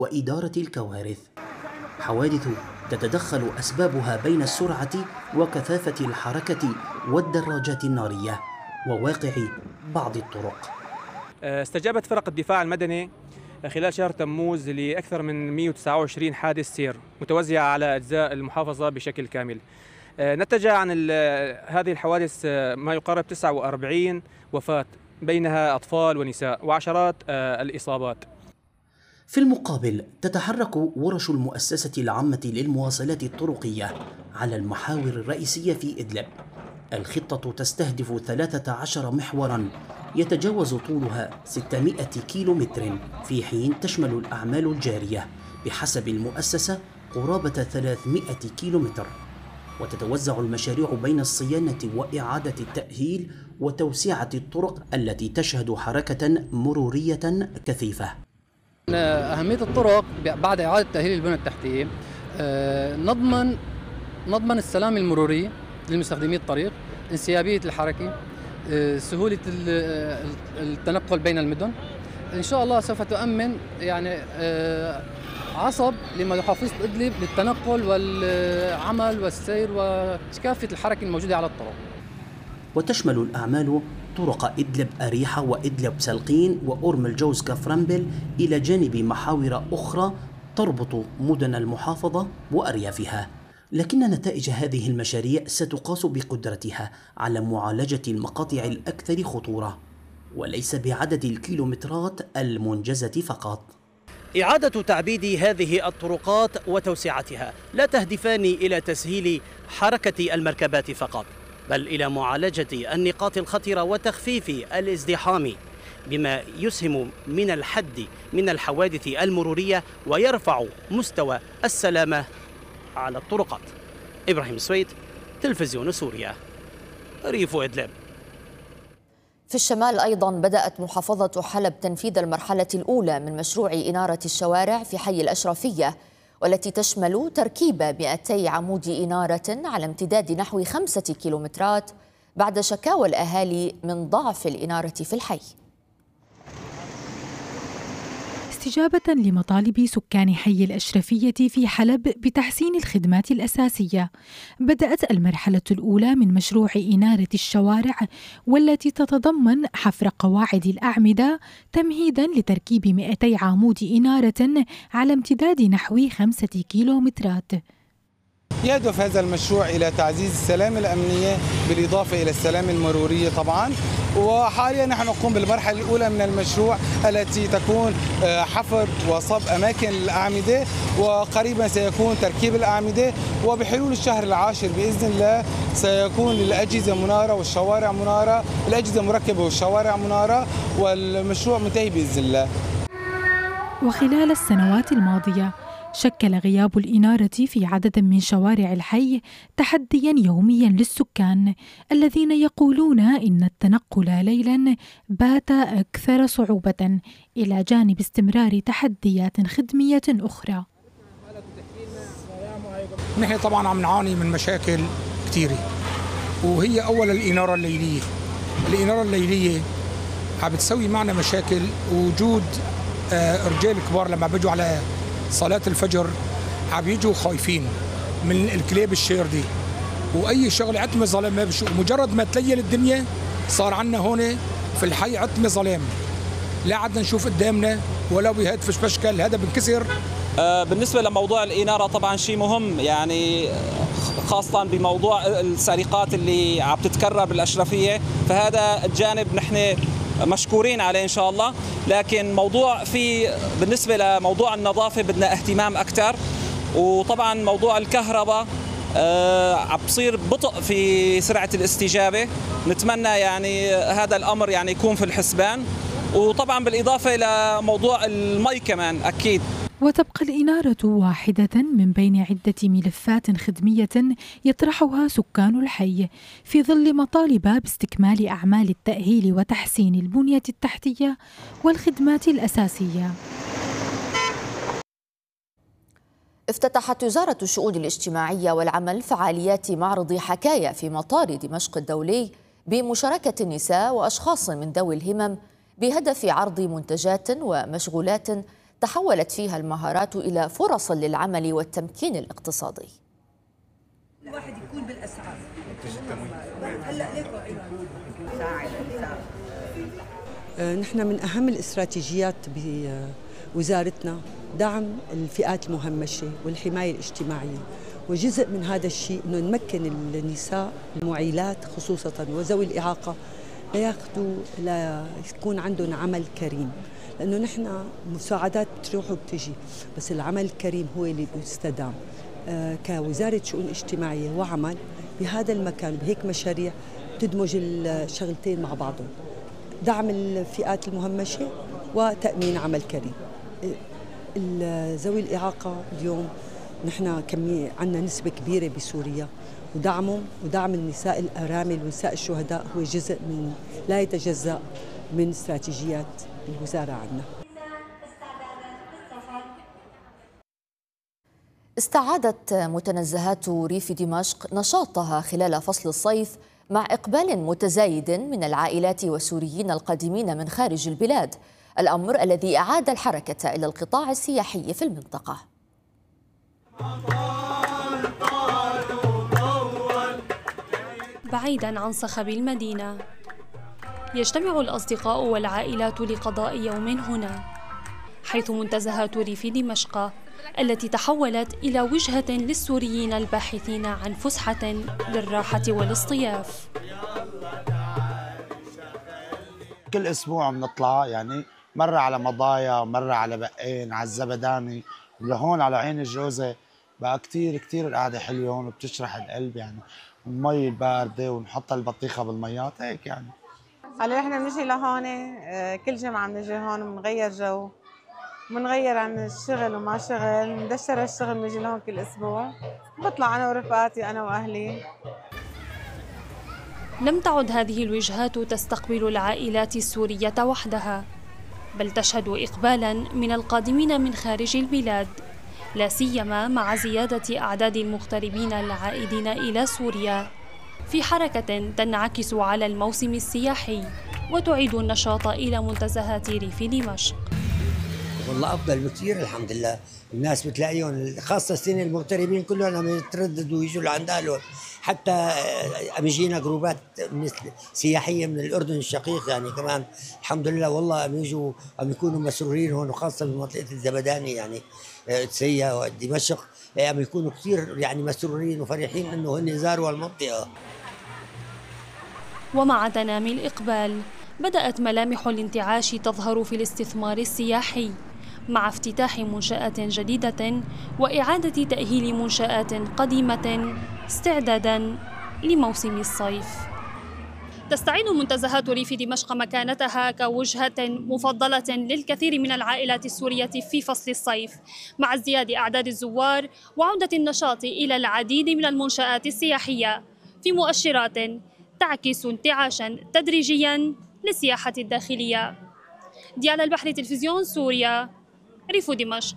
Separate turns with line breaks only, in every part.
وإدارة الكوارث. حوادث تتدخل أسبابها بين السرعة وكثافة الحركة والدراجات النارية وواقع بعض الطرق.
استجابت فرق الدفاع المدني خلال شهر تموز لأكثر من 129 حادث سير متوزعة على أجزاء المحافظة بشكل كامل. نتج عن هذه الحوادث ما يقارب 49 وفاة، بينها أطفال ونساء، وعشرات الإصابات.
في المقابل تتحرك ورش المؤسسة العامة للمواصلات الطرقية على المحاور الرئيسية في إدلب. الخطة تستهدف 13 محورا يتجاوز طولها 600 كيلومتر، في حين تشمل الأعمال الجارية بحسب المؤسسة قرابة 300 كيلومتر. وتتوزع المشاريع بين الصيانة وإعادة التأهيل وتوسعة الطرق التي تشهد حركة مرورية كثيفة.
أهمية الطرق بعد إعادة تأهيل البنى التحتية نضمن السلام المروري للمستخدمي الطريق، انسيابية الحركة، سهولة التنقل بين المدن. إن شاء الله سوف تؤمن عصب لمحافظة إدلب للتنقل والعمل والسير وكافة الحركة الموجودة على الطرق.
وتشمل الأعمال طرق إدلب أريحة وإدلب سلقين وأورم الجوز كفرنبل، إلى جانب محاور أخرى تربط مدن المحافظة وأريافها. لكن نتائج هذه المشاريع ستقاس بقدرتها على معالجة المقاطع الأكثر خطورة، وليس بعدد الكيلومترات المنجزة فقط.
إعادة تعبيد هذه الطرقات وتوسعتها لا تهدفان إلى تسهيل حركة المركبات فقط، بل إلى معالجة النقاط الخطرة وتخفيف الازدحام، بما يسهم من الحد من الحوادث المرورية ويرفع مستوى السلامة على الطرقات. إبراهيم سويد، تلفزيون سوريا، ريف إدلب.
في الشمال أيضا بدأت محافظة حلب تنفيذ المرحلة الأولى من مشروع إنارة الشوارع في حي الأشرفية، والتي تشمل تركيب 200 عمود إنارة على امتداد نحو 5 كيلومترات بعد شكاوى الأهالي من ضعف الإنارة في الحي.
استجابة لمطالب سكان حي الأشرفية في حلب بتحسين الخدمات الأساسية، بدأت المرحلة الأولى من مشروع إنارة الشوارع، والتي تتضمن حفر قواعد الأعمدة تمهيداً لتركيب 200 عمود إنارة على امتداد نحو 5 كيلومترات.
يهدف هذا المشروع إلى تعزيز السلامة الأمنية بالإضافة إلى السلامة المرورية طبعاً. وحاليا نحن نقوم بالمرحلة الأولى من المشروع التي تكون حفر وصب أماكن الأعمدة، وقريبا سيكون تركيب الأعمدة، وبحلول الشهر العاشر بإذن الله سيكون للأجهزة منارة والشوارع منارة، الأجهزة مركبة والشوارع منارة، والمشروع منتهي بإذن الله.
وخلال السنوات الماضية شكل غياب الإنارة في عدد من شوارع الحي تحدياً يومياً للسكان، الذين يقولون إن التنقل ليلاً بات أكثر صعوبة، إلى جانب استمرار تحديات خدمية أخرى.
نحن طبعاً عم نعاني من مشاكل كثيرة، وهي أولاً الإنارة الليلية. الإنارة الليلية عم بتسوي معنا مشاكل، وجود رجال كبار لما بيجوا على صلاة الفجر عم يجوا خايفين من الكلاب الشاردة، وأي شغل عتمة ظلام ما بشوف. مجرد ما تليل الدنيا صار عنا هون في الحي عتمة ظلام، لا عدنا نشوف قدامنا ولا بهدفش بشكل، هذا بنكسر.
بالنسبة لموضوع الإنارة طبعا شيء مهم، يعني خاصة بموضوع السرقات اللي عم تتكرر بالأشرفية، فهذا الجانب نحن مشكورين عليه إن شاء الله. لكن بالنسبة لموضوع النظافة بدنا اهتمام أكثر، وطبعا موضوع الكهرباء عم بصير بطء في سرعة الاستجابة. نتمنى يعني هذا الأمر يعني يكون في الحسبان، وطبعا بالإضافة إلى موضوع المي كمان أكيد.
وتبقى الإنارة واحدة من بين عدة ملفات خدمية يطرحها سكان الحي في ظل مطالب باستكمال أعمال التأهيل وتحسين البنية التحتية والخدمات الأساسية.
افتتحت وزارة الشؤون الاجتماعية والعمل فعاليات معرض حكاية في مطار دمشق الدولي بمشاركة النساء وأشخاص من ذوي الهمم، بهدف عرض منتجات ومشغولات تحولت فيها المهارات إلى فرص للعمل والتمكين الاقتصادي.
الواحد يكون بالأسعار
نحن من أهم الاستراتيجيات بوزارتنا دعم الفئات المهمشة والحماية الاجتماعية، وجزء من هذا الشيء أنه نمكن النساء المعيلات خصوصا وذوي الإعاقة ليكون عندهم عمل كريم، لأنه نحن مساعدات بتروح وبتجي، بس العمل الكريم هو اللي بيستدام. كوزارة شؤون اجتماعية وعمل بهذا المكان بهيك مشاريع تدمج الشغلتين مع بعضهم، دعم الفئات المهمشة وتأمين عمل كريم. ذوي الإعاقة اليوم نحن عندنا نسبة كبيرة بسوريا، ودعمهم ودعم النساء الأرامل ونساء الشهداء هو جزء من لا يتجزأ من استراتيجيات الوزارة عندنا.
استعادت متنزهات ريف دمشق نشاطها خلال فصل الصيف مع إقبال متزايد من العائلات والسوريين القادمين من خارج البلاد، الأمر الذي أعاد الحركة إلى القطاع السياحي في المنطقة.
بعيداً عن صخب المدينة، يجتمع الأصدقاء والعائلات لقضاء يوم هنا، حيث منتزهات ريف دمشق التي تحولت إلى وجهة للسوريين الباحثين عن فسحة للراحة والاصطياف.
كل أسبوع بنطلع، يعني مرة على مضايا، مرة على بقين، على الزبداني، ولهون على عين الجوزة. بقى كتير القعدة حلوة هون وبتشرح القلب، يعني المي الباردة ونحط البطيخة بالميات هيك يعني.
هلا احنا بنجي لهون كل جمعة بنجي هون بنغير جو، بنغير عن الشغل وما شغل، ندشر الشغل بنجي لهون كل اسبوع، بطلع انا ورفقاتي انا واهلي.
لم تعد هذه الوجهات تستقبل العائلات السورية وحدها، بل تشهد إقبالاً من القادمين من خارج البلاد، لا سيما مع زيادة أعداد المغتربين العائدين إلى سوريا، في حركة تنعكس على الموسم السياحي وتعيد النشاط إلى منتزهات ريف دمشق.
والله أفضل بكثير الحمد لله، الناس بتلاقيهم خاصة السنة المغتربين كلهم عم يترددوا ويجوا لعند أهلهم، حتى عم يجينا جروبات سياحية من الأردن الشقيق يعني كمان الحمد لله. والله عم يجوا عم يكونوا مسرورين هون، وخاصة بمنطقة الزبداني يعني تسيا ودمشق عم يكونوا كثير يعني مسرورين وفرحين إنه هن زاروا المنطقة.
ومع تنامي الإقبال بدأت ملامح الانتعاش تظهر في الاستثمار السياحي، مع افتتاح منشآت جديدة وإعادة تأهيل منشآت قديمة استعداداً لموسم الصيف. تستعيد منتزهات ريف دمشق مكانتها كوجهة مفضلة للكثير من العائلات السورية في فصل الصيف، مع ازدياد أعداد الزوار وعودة النشاط إلى العديد من المنشآت السياحية، في مؤشرات تعكس انتعاشاً تدريجياً للسياحة الداخلية. ديال البحر، تلفزيون سوريا، ريف دمشق.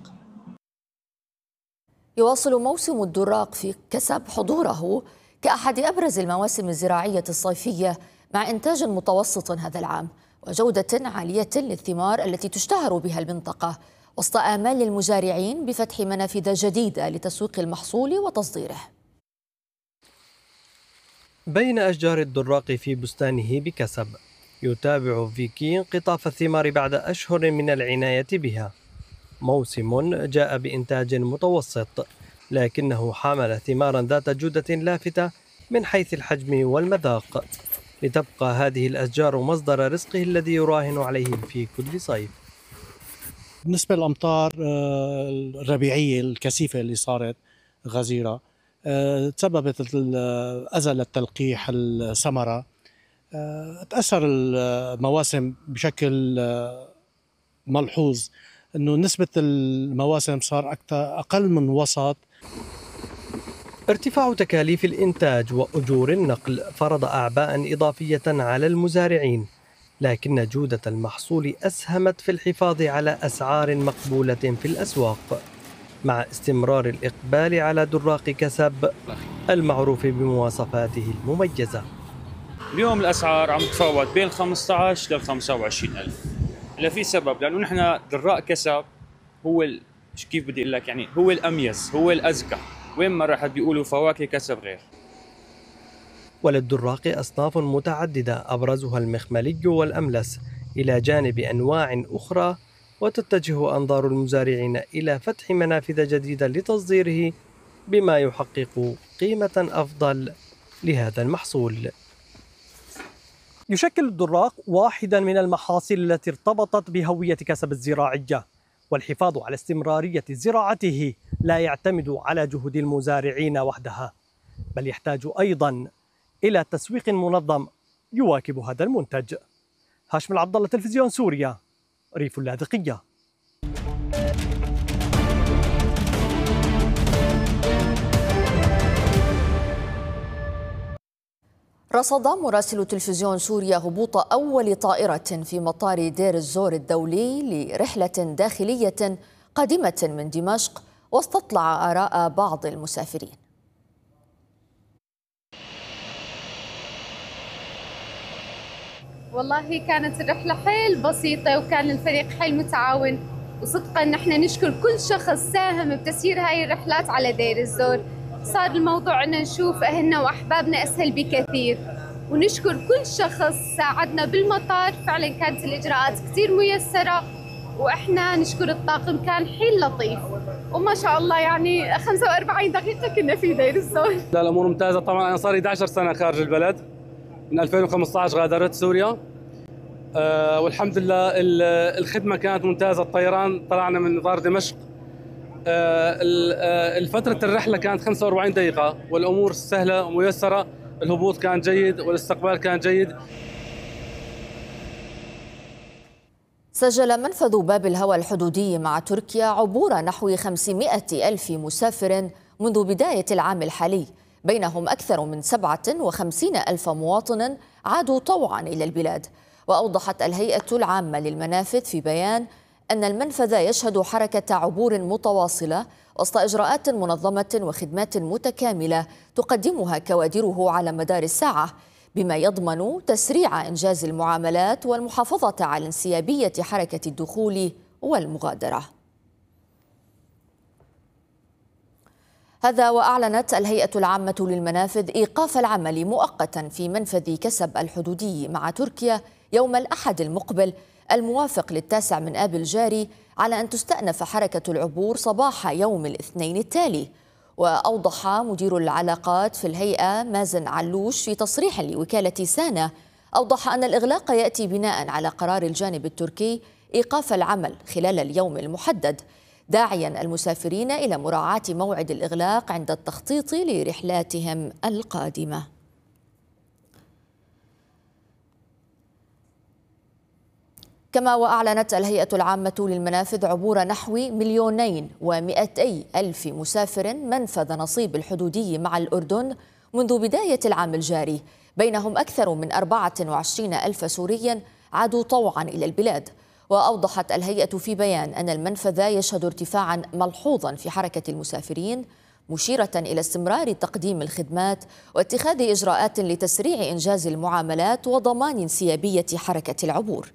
يواصل موسم الدراق في كسب حضوره كأحد أبرز المواسم الزراعية الصيفية، مع إنتاج متوسط هذا العام وجودة عالية للثمار التي تشتهر بها المنطقة، وسط آمال المزارعين بفتح منافذ جديدة لتسويق المحصول وتصديره.
بين أشجار الدراق في بستانه بكسب، يتابع فيكي قطاف الثمار بعد أشهر من العناية بها. موسم جاء بإنتاج متوسط، لكنه حامل ثمارا ذات جودة لافتة من حيث الحجم والمذاق، لتبقى هذه الأشجار مصدر رزقه الذي يراهن عليه في كل صيف.
بالنسبة للأمطار الربيعية الكثيفة اللي صارت غزيرة تسببت أزل تلقيح الثمرة، تأثر المواسم بشكل ملحوظ، أنه نسبة المواسم صار أقل من وسط.
ارتفاع تكاليف الإنتاج وأجور النقل فرض أعباء إضافية على المزارعين، لكن جودة المحصول أسهمت في الحفاظ على أسعار مقبولة في الأسواق، مع استمرار الإقبال على دراق كسب المعروف بمواصفاته المميزة.
اليوم الأسعار عم تتفاوت بين 15 لل 25 ألف. في سبب، لأنه نحن دراق كسب هو كيف بدي اقول لك، يعني هو الاميز، هو الازكى. وين ما رحت بيقولوا فواكه كسب غير.
وللدراق أصناف متعددة أبرزها المخملي والأملس، إلى جانب أنواع أخرى، وتتجه أنظار المزارعين إلى فتح منافذ جديدة لتصديره بما يحقق قيمة أفضل لهذا المحصول. يشكل الدراق واحدا من المحاصيل التي ارتبطت بهوية كسب الزراعية، والحفاظ على استمرارية زراعته لا يعتمد على جهود المزارعين وحدها، بل يحتاج أيضا إلى تسويق منظم يواكب هذا المنتج. هاشم العبد الله، تلفزيون سوريا، ريف اللاذقية.
رصد مراسل تلفزيون سوريا هبوط أول طائرة في مطار دير الزور الدولي لرحلة داخلية قادمة من دمشق، واستطلع آراء بعض المسافرين.
والله كانت الرحلة حيل بسيطة، وكان الفريق حيل متعاون، وصدقا نحن نشكر كل شخص ساهم بتسيير هاي الرحلات على دير الزور. صار الموضوع أن نشوف أهلنا وأحبابنا أسهل بكثير، ونشكر كل شخص ساعدنا بالمطار. فعلا كانت الإجراءات كثير ميسرة، وإحنا نشكر الطاقم، كان حيل لطيف، وما شاء الله يعني 45 دقيقة كنا في دير الزور.
لا، الأمور ممتازة. طبعا أنا صار 11 سنة خارج البلد، من 2015 غادرت سوريا. والحمد لله الخدمة كانت ممتازة. الطيران طلعنا من مطار دمشق، الفترة الرحلة كانت 45 دقيقة، والأمور سهلة وميسرة. الهبوط كان جيد والاستقبال كان جيد.
سجل منفذ باب الهوى الحدودي مع تركيا عبور نحو 500 ألف مسافر منذ بداية العام الحالي، بينهم أكثر من 57 ألف مواطن عادوا طوعا إلى البلاد. وأوضحت الهيئة العامة للمنافذ في بيان أن المنفذ يشهد حركة عبور متواصلة وسط إجراءات منظمة وخدمات متكاملة تقدمها كوادره على مدار الساعة، بما يضمن تسريع إنجاز المعاملات والمحافظة على انسيابية حركة الدخول والمغادرة. هذا وأعلنت الهيئة العامة للمنافذ إيقاف العمل مؤقتا في منفذ كسب الحدودي مع تركيا يوم الأحد المقبل الموافق ل9 من آب الجاري، على أن تستأنف حركة العبور صباح يوم الاثنين التالي. وأوضح مدير العلاقات في الهيئة مازن علوش في تصريح لوكالة سانا، أوضح أن الإغلاق يأتي بناء على قرار الجانب التركي إيقاف العمل خلال اليوم المحدد، داعيا المسافرين إلى مراعاة موعد الإغلاق عند التخطيط لرحلاتهم القادمة. كما وأعلنت الهيئة العامة للمنافذ عبور نحو 2,200,000 مسافر منفذ نصيب الحدودي مع الأردن منذ بداية العام الجاري، بينهم أكثر من 24 ألف سوري عادوا طوعا إلى البلاد. وأوضحت الهيئة في بيان أن المنفذ يشهد ارتفاعا ملحوظا في حركة المسافرين، مشيرة إلى استمرار تقديم الخدمات واتخاذ إجراءات لتسريع إنجاز المعاملات وضمان انسيابية حركة العبور.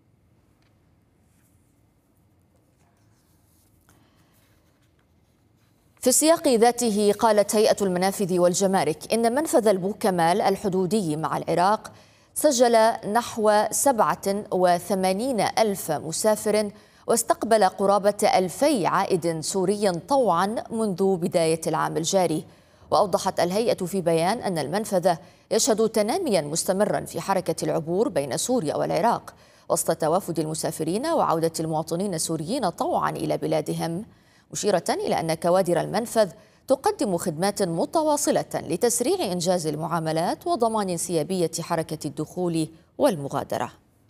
في السياق ذاته قالت هيئة المنافذ والجمارك إن منفذ البوكمال الحدودي مع العراق سجل نحو 87 ألف مسافر، واستقبل قرابة 2000 عائد سوري طوعا منذ بداية العام الجاري. وأوضحت الهيئة في بيان أن المنفذ يشهد تناميا مستمرا في حركة العبور بين سوريا والعراق وسط توافد المسافرين وعودة المواطنين السوريين طوعا إلى بلادهم، مشيرة إلى أن كوادر المنفذ تقدم خدمات متواصلة لتسريع إنجاز المعاملات وضمان انسيابية حركة الدخول والمغادرة.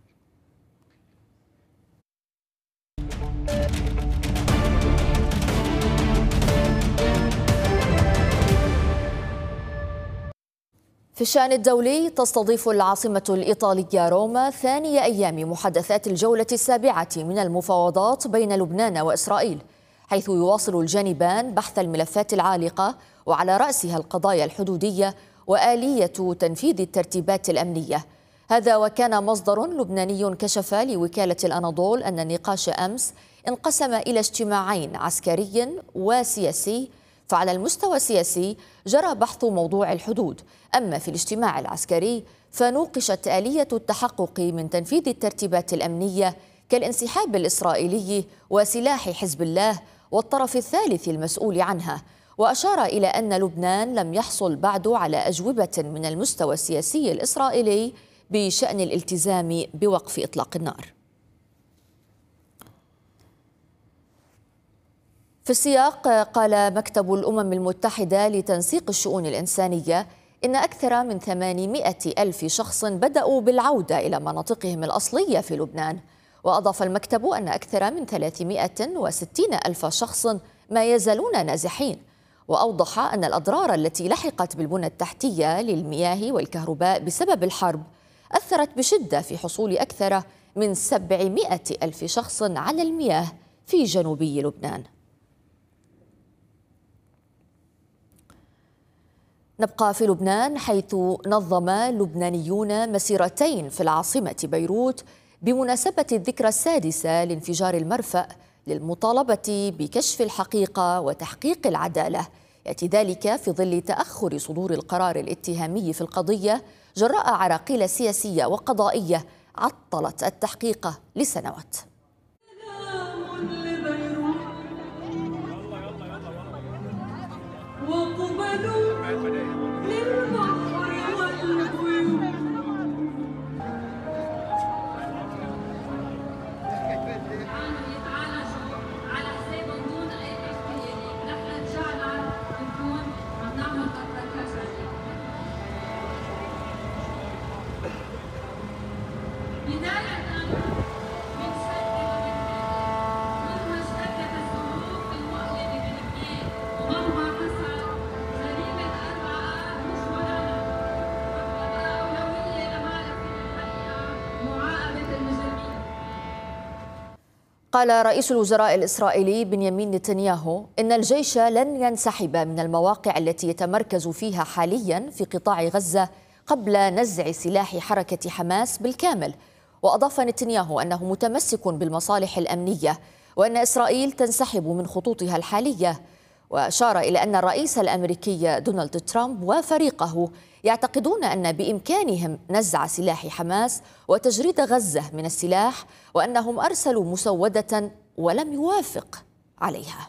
في الشأن الدولي، تستضيف العاصمة الإيطالية روما ثاني أيام محادثات الجولة السابعة من المفاوضات بين لبنان وإسرائيل، حيث يواصل الجانبان بحث الملفات العالقة وعلى رأسها القضايا الحدودية وآلية تنفيذ الترتيبات الأمنية. هذا وكان مصدر لبناني كشف لوكالة الأناضول أن النقاش أمس انقسم إلى اجتماعين عسكري وسياسي، فعلى المستوى السياسي جرى بحث موضوع الحدود، أما في الاجتماع العسكري فنوقشت آلية التحقق من تنفيذ الترتيبات الأمنية كالانسحاب الإسرائيلي وسلاح حزب الله والطرف الثالث المسؤول عنها، وأشار إلى أن لبنان لم يحصل بعد على أجوبة من المستوى السياسي الإسرائيلي بشأن الالتزام بوقف إطلاق النار. في السياق قال مكتب الأمم المتحدة لتنسيق الشؤون الإنسانية إن أكثر من 800 ألف شخص بدأوا بالعودة إلى مناطقهم الأصلية في لبنان، وأضاف المكتب أن أكثر من 360 ألف شخص ما يزالون نازحين، وأوضح أن الأضرار التي لحقت بالبنى التحتية للمياه والكهرباء بسبب الحرب أثرت بشدة في حصول أكثر من 700 ألف شخص على المياه في جنوبي لبنان. نبقى في لبنان، حيث نظم لبنانيون مسيرتين في العاصمة بيروت بمناسبة الذكرى السادسة لانفجار المرفأ للمطالبة بكشف الحقيقة وتحقيق العدالة، يأتي ذلك في ظل تأخر صدور القرار الاتهامي في القضية جراء عراقيل سياسية وقضائية عطلت التحقيق لسنوات. قال رئيس الوزراء الإسرائيلي بنيامين نتنياهو إن الجيش لن ينسحب من المواقع التي يتمركز فيها حاليا في قطاع غزة قبل نزع سلاح حركة حماس بالكامل. وأضاف نتنياهو أنه متمسك بالمصالح الأمنية وأن إسرائيل تنسحب من خطوطها الحالية، وأشار إلى أن الرئيس الأمريكي دونالد ترامب وفريقه يعتقدون أن بإمكانهم نزع سلاح حماس وتجريد غزة من السلاح، وأنهم أرسلوا مسودة ولم يوافق عليها.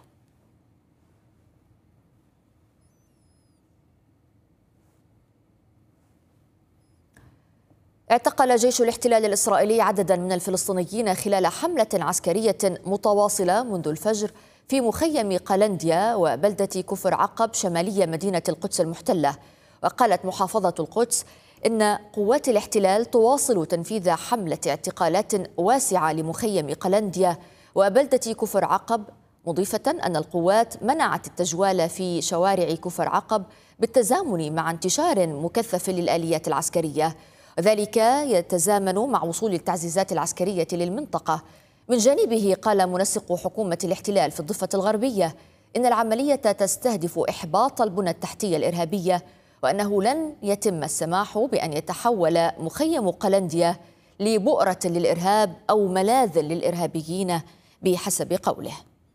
اعتقل جيش الاحتلال الإسرائيلي عددا من الفلسطينيين خلال حملة عسكرية متواصلة منذ الفجر في مخيم قلنديا وبلدة كفر عقب شمالية مدينة القدس المحتلة. وقالت محافظة القدس إن قوات الاحتلال تواصل تنفيذ حملة اعتقالات واسعة لمخيم قلنديا وبلدة كفر عقب، مضيفة أن القوات منعت التجوال في شوارع كفر عقب بالتزامن مع انتشار مكثف للآليات العسكرية، وذلك يتزامن مع وصول التعزيزات العسكرية للمنطقة. من جانبه قال منسق حكومة الاحتلال في الضفة الغربية إن العملية تستهدف إحباط البنى التحتية الإرهابية، وأنه لن يتم السماح بأن يتحول مخيم قلنديا لبؤرة للإرهاب أو ملاذ للإرهابيين بحسب قوله.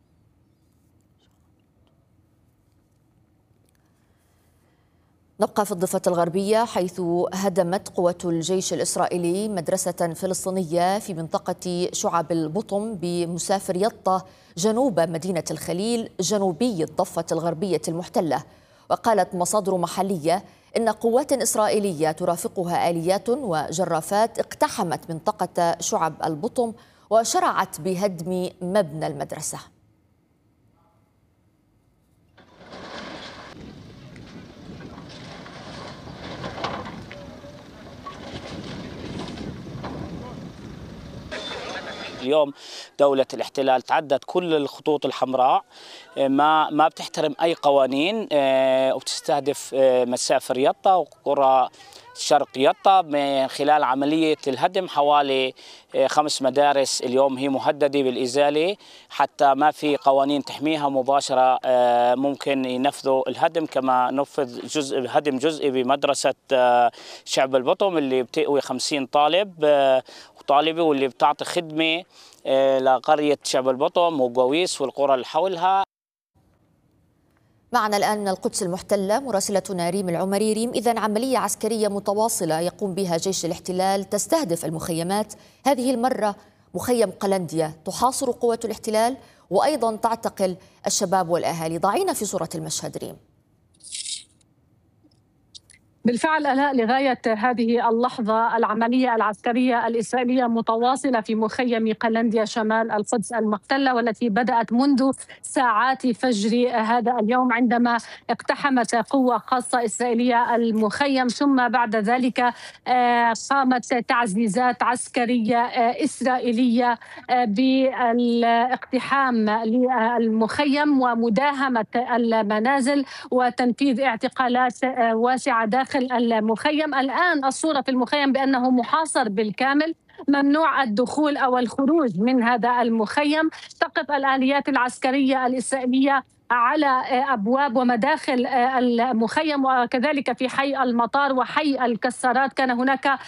نبقى في الضفة الغربية، حيث هدمت قوة الجيش الإسرائيلي مدرسة فلسطينية في منطقة شعب البطم بمسافر يطة جنوب مدينة الخليل جنوبي الضفة الغربية المحتلة. وقالت مصادر محلية إن قوات إسرائيلية ترافقها آليات وجرافات اقتحمت منطقة شعب البطم وشرعت بهدم مبنى المدرسة.
اليوم دولة الاحتلال تعدت كل الخطوط الحمراء، ما بتحترم أي قوانين، وبتستهدف مسافر يطة وقرى شرق يطا من خلال عملية الهدم حوالي 5 مدارس اليوم هي مهددة بالإزالة، حتى ما في قوانين تحميها مباشرة ممكن ينفذوا الهدم، كما نفذ هدم جزئي بمدرسة شعب البطم اللي بتقوي 50 طالب وطالبة، واللي بتعطي خدمة لقرية شعب البطم وقويس والقرى اللي حولها.
معنا الآن من القدس المحتلة مراسلتنا ريم العمري. ريم، إذن عملية عسكرية متواصلة يقوم بها جيش الاحتلال تستهدف المخيمات، هذه المرة مخيم قلنديا تحاصر قوات الاحتلال وأيضا تعتقل الشباب والأهالي. ضعينا في صورة المشهد ريم.
بالفعل آلاء، لغاية هذه اللحظة العملية العسكرية الإسرائيلية متواصلة في مخيم قلنديا شمال القدس المحتلة، والتي بدأت منذ ساعات فجر هذا اليوم عندما اقتحمت قوة خاصة إسرائيلية المخيم، ثم بعد ذلك قامت تعزيزات عسكرية إسرائيلية بالاقتحام للمخيم ومداهمة المنازل وتنفيذ اعتقالات واسعة داخل المخيم. الآن الصورة في المخيم بأنه محاصر بالكامل، ممنوع الدخول أو الخروج من هذا المخيم. تقف الآليات العسكرية الإسرائيلية على أبواب ومداخل المخيم، وكذلك في حي المطار وحي الكسارات كان هناك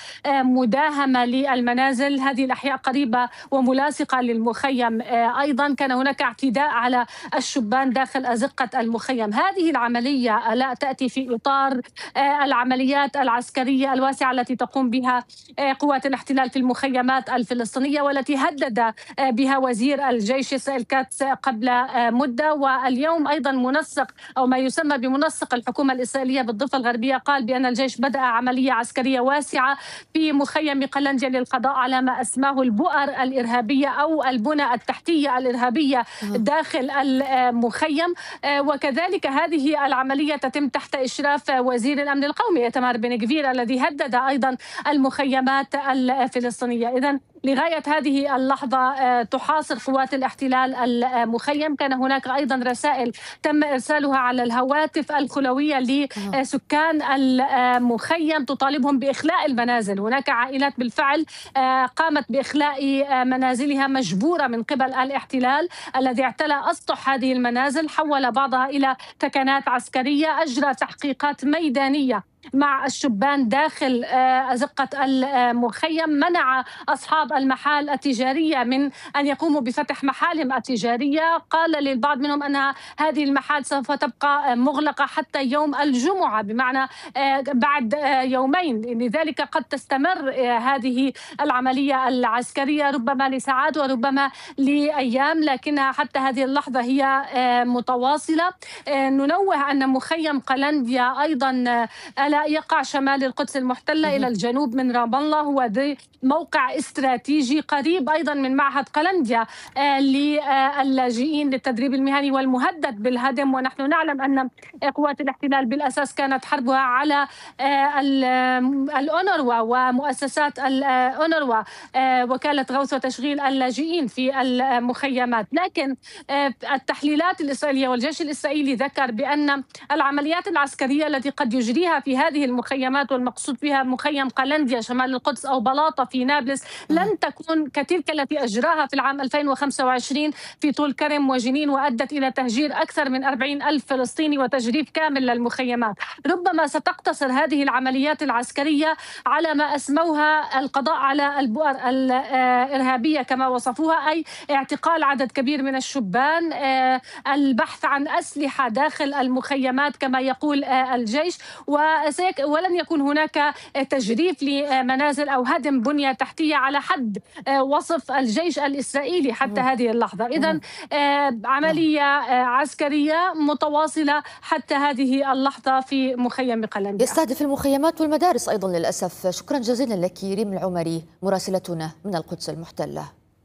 مداهمة للمنازل، هذه الأحياء قريبة وملاصقة للمخيم. أيضا كان هناك اعتداء على الشبان داخل أزقة المخيم. هذه العملية لا تأتي في إطار العمليات العسكرية الواسعة التي تقوم بها قوات الاحتلال في المخيمات الفلسطينية، والتي هدد بها وزير الجيش إسرائيل كاتس قبل مدة. واليوم أيضا منسق أو ما يسمى بمنسق الحكومة الإسرائيلية بالضفة الغربية قال بأن الجيش بدأ عملية عسكرية واسعة في مخيم قلنديا للقضاء على ما أسماه البؤر الإرهابية أو البنى التحتية الإرهابية داخل المخيم. وكذلك هذه العملية تتم تحت إشراف وزير الأمن القومي إيتمار بن غفير الذي هدد أيضا المخيمات الفلسطينية. إذن لغاية هذه اللحظة تحاصر قوات الاحتلال المخيم. كان هناك أيضا رسائل تم إرسالها على الهواتف الخلوية لسكان المخيم تطالبهم بإخلاء المنازل. هناك عائلات بالفعل قامت بإخلاء منازلها مجبورة من قبل الاحتلال الذي اعتلى أسطح هذه المنازل، حول بعضها إلى ثكنات عسكرية، أجرى تحقيقات ميدانية مع الشبان داخل أزقة المخيم، منع أصحاب المحال التجارية من أن يقوموا بفتح محالهم التجارية. قال للبعض منهم أن هذه المحال سوف تبقى مغلقة حتى يوم الجمعة، بمعنى بعد يومين، لذلك قد تستمر هذه العملية العسكرية ربما لساعات وربما لأيام، لكنها حتى هذه اللحظة هي متواصلة. ننوه أن مخيم قلنديا أيضا لا يقع شمال القدس المحتلة إلى الجنوب من رام الله، هو موقع استراتيجي قريب أيضا من معهد قلنديا للاجئين للتدريب المهني والمهدد بالهدم. ونحن نعلم أن قوات الاحتلال بالأساس كانت حربها على الأونروا ومؤسسات الأونروا، وكالة غوث وتشغيل اللاجئين في المخيمات. لكن التحليلات الإسرائيلية والجيش الإسرائيلي ذكر بأن العمليات العسكرية التي قد يجريها في هذه المخيمات، والمقصود بها مخيم قلنديا شمال القدس أو بلاطة في نابلس، لن تكون كتلك التي أجراها في العام 2025 في طول كرم وجنين، وأدت إلى تهجير أكثر من 40,000 فلسطيني وتجريف كامل للمخيمات. ربما ستقتصر هذه العمليات العسكرية على ما أسموها القضاء على البؤر الإرهابية كما وصفوها، أي اعتقال عدد كبير من الشبان، البحث عن أسلحة داخل المخيمات كما يقول الجيش، ولن يكون هناك تجريف لمنازل أو هدم بنية تحتية على حد وصف الجيش الإسرائيلي حتى هذه اللحظة. إذن عملية عسكرية متواصلة حتى هذه اللحظة في مخيم قلنديا،
يستهدف المخيمات والمدارس أيضا للأسف. شكرا جزيلا لك ريم العمري مراسلتنا من القدس المحتلة.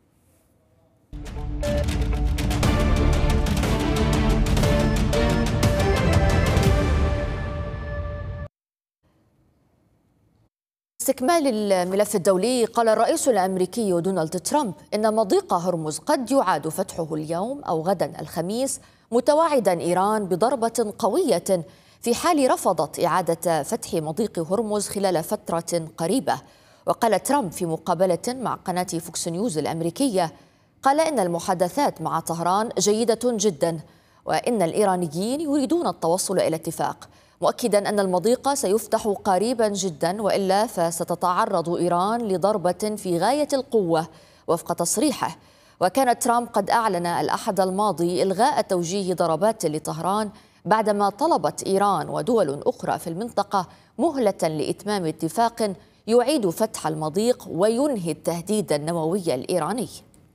استكمال الملف الدولي، قال الرئيس الأمريكي دونالد ترامب إن مضيق هرمز قد يعاد فتحه اليوم أو غدا الخميس، متوعدا إيران بضربة قوية في حال رفضت إعادة فتح مضيق هرمز خلال فترة قريبة. وقال ترامب في مقابلة مع قناة فوكس نيوز الأمريكية، قال إن المحادثات مع طهران جيدة جدا وإن الإيرانيين يريدون التوصل إلى اتفاق، مؤكدا أن المضيق سيفتح قريبا جدا وإلا فستتعرض إيران لضربة في غاية القوة وفق تصريحه. وكان ترامب قد أعلن الأحد الماضي إلغاء توجيه ضربات لطهران بعدما طلبت إيران ودول أخرى في المنطقة مهلة لإتمام اتفاق يعيد فتح المضيق وينهي التهديد النووي الإيراني.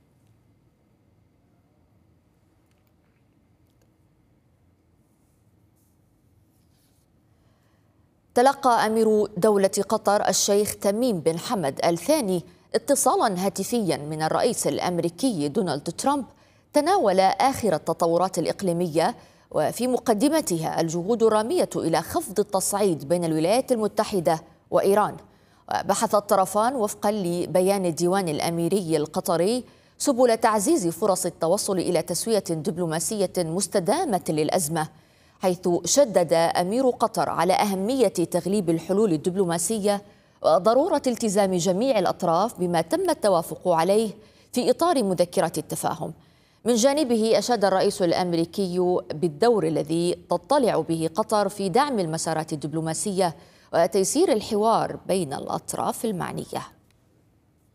تلقى أمير دولة قطر الشيخ تميم بن حمد الثاني اتصالا هاتفيا من الرئيس الأمريكي دونالد ترامب تناول آخر التطورات الإقليمية وفي مقدمتها الجهود الرامية إلى خفض التصعيد بين الولايات المتحدة وإيران. وبحث الطرفان وفقا لبيان الديوان الأميري القطري سبل تعزيز فرص التوصل إلى تسوية دبلوماسية مستدامة للأزمة، حيث شدد أمير قطر على أهمية تغليب الحلول الدبلوماسية وضرورة التزام جميع الأطراف بما تم التوافق عليه في إطار مذكرة التفاهم. من جانبه أشاد الرئيس الأمريكي بالدور الذي تطلع به قطر في دعم المسارات الدبلوماسية وتيسير الحوار بين الأطراف المعنية.